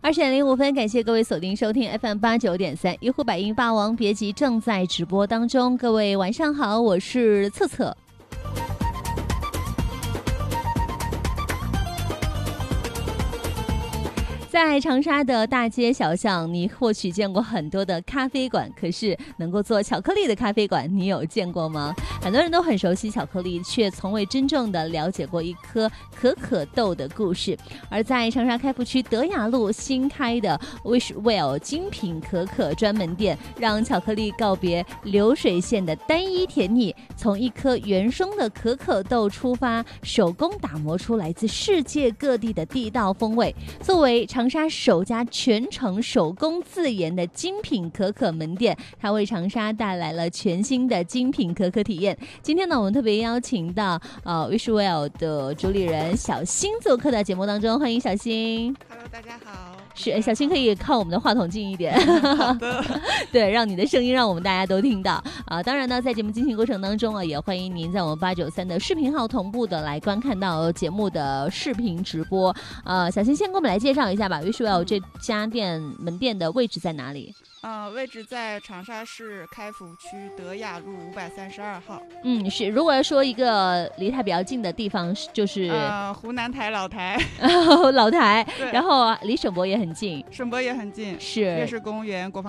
20:05，感谢各位锁定收听 FM89.3一呼百应霸王别姬正在直播当中，各位晚上好，我是策策。在长沙的大街小巷，你或许见过很多的咖啡馆，可是能够做巧克力的咖啡馆，你有见过吗？很多人都很熟悉巧克力，却从未真正的了解过一颗可可豆的故事。而在长沙开福区德雅路新开的 Wishwell 精品可可专门店，让巧克力告别流水线的单一甜腻，从一颗原生的可可豆出发，手工打磨出来自世界各地的地道风味。作为长沙首家全程手工自研的精品可可门店，它为长沙带来了全新的精品可可体验。今天呢，我们特别邀请到Wishwell 的主理人小新做客到节目当中，欢迎小新。 Hello， 大家好。 是，小新可以靠我们的话筒近一点。 好的。 对，让你的声音让我们大家都听到啊。当然呢，在节目进行过程当中啊，也欢迎您在我们893的视频号同步的来观看到节目的视频直播。小新先给我们来介绍一下吧，Wishwell 这家门店的位置在哪里？ 位置在长沙市开福区德雅路532号。 是。如果要说一个离它比较近的地方，就是湖南台老台。 老台，然后离省博也很近。 省博也很近， 是烈士公园、国防